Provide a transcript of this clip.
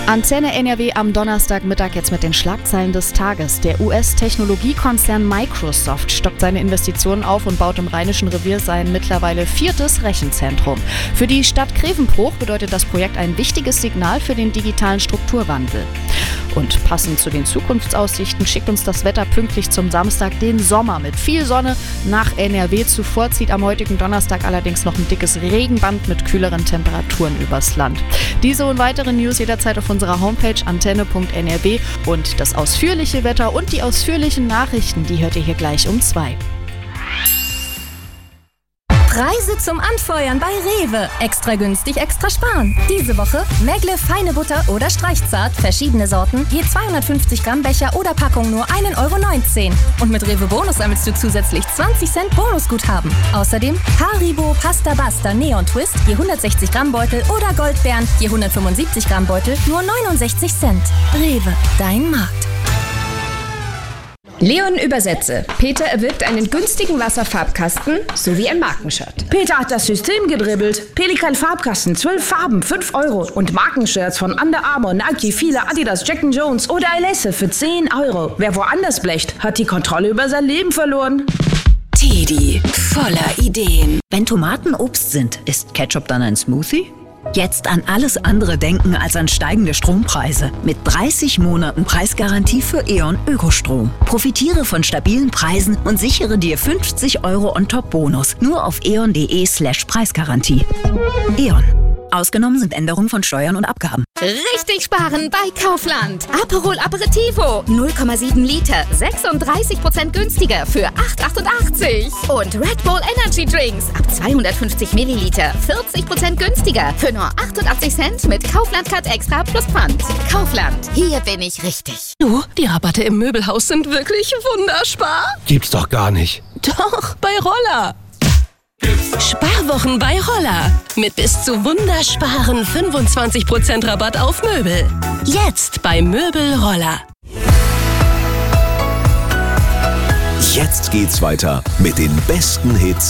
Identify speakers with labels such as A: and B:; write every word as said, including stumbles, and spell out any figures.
A: Antenne N R W am Donnerstagmittag jetzt mit den Schlagzeilen des Tages. Der U S-Technologiekonzern Microsoft stockt seine Investitionen auf und baut im Rheinischen Revier sein mittlerweile viertes Rechenzentrum. Für die Stadt Grevenbruch bedeutet das Projekt ein wichtiges Signal für den digitalen Strukturwandel. Und passend zu den Zukunftsaussichten schickt uns das Wetter pünktlich zum Samstag den Sommer mit viel Sonne nach N R W. Zuvor zieht am heutigen Donnerstag allerdings noch ein dickes Regenband mit kühleren Temperaturen übers Land. Diese und weitere News jederzeit auf unserer Homepage antenne punkt n r w und das ausführliche Wetter und die ausführlichen Nachrichten, die hört ihr hier gleich um zwei.
B: Preise zum Anfeuern bei Rewe. Extra günstig, extra sparen. Diese Woche Megle feine Butter oder Streichzart, verschiedene Sorten, je zweihundertfünfzig Gramm Becher oder Packung nur ein Euro neunzehn. Und mit Rewe Bonus sammelst du zusätzlich zwanzig Cent Bonusguthaben. Außerdem Haribo Pasta Basta Neon Twist, je hundertsechzig Gramm Beutel oder Goldbeeren, je hundertfünfundsiebzig Gramm Beutel, nur neunundsechzig Cent. Rewe, dein Markt.
C: Leon übersetze. Peter erwirbt einen günstigen Wasserfarbkasten sowie ein Markenshirt.
D: Peter hat das System gedribbelt. Pelikan Farbkasten, zwölf Farben, fünf Euro. Und Markenshirts von Under Armour, Nike, Fila, Adidas, Jack and Jones oder Alesse für zehn Euro. Wer woanders blecht, hat die Kontrolle über sein Leben verloren.
E: Teddy, voller Ideen. Wenn Tomaten Obst sind, ist Ketchup dann ein Smoothie? Jetzt an alles andere denken als an steigende Strompreise. Mit dreißig Monaten Preisgarantie für E.ON Ökostrom. Profitiere von stabilen Preisen und sichere dir fünfzig Euro On-Top-Bonus. Nur auf eon.de slash Preisgarantie. E.ON. Ausgenommen sind Änderungen von Steuern und Abgaben.
F: Richtig sparen bei Kaufland. Aperol Aperitivo null Komma sieben Liter, sechsunddreißig Prozent günstiger für acht Komma achtundachtzig. Und Red Bull Energy Drinks ab zweihundertfünfzig Milliliter, vierzig Prozent günstiger für nur achtundachtzig Cent mit Kaufland Card Extra plus Pfand. Kaufland, hier bin ich richtig.
G: Du, die Rabatte im Möbelhaus sind wirklich wunderspar.
H: Gibt's doch gar nicht.
G: Doch, bei Roller. Sparwochen bei Roller. Mit bis zu wundersparen fünfundzwanzig Prozent Rabatt auf Möbel. Jetzt bei Möbel Roller.
I: Jetzt geht's weiter mit den besten Hits